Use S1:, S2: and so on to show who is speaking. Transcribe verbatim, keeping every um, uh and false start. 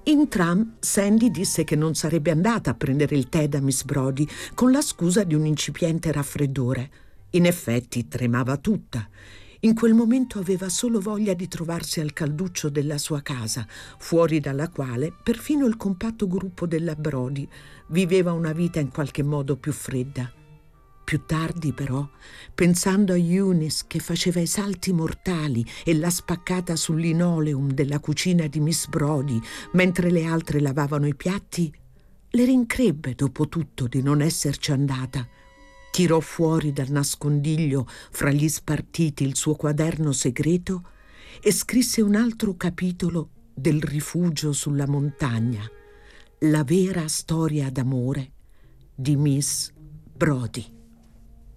S1: In tram, Sandy disse che non sarebbe andata a prendere il tè da Miss Brodie con la scusa di un incipiente raffreddore. In effetti tremava tutta. In quel momento aveva solo voglia di trovarsi al calduccio della sua casa, fuori dalla quale perfino il compatto gruppo della Brodie viveva una vita in qualche modo più fredda. Più tardi, però, pensando a Eunice che faceva i salti mortali e la spaccata sul linoleum della cucina di Miss Brodie mentre le altre lavavano i piatti, le rincrebbe dopo tutto di non esserci andata. Tirò fuori dal nascondiglio fra gli spartiti il suo quaderno segreto e scrisse un altro capitolo del rifugio sulla montagna, la vera storia d'amore di Miss Brodie.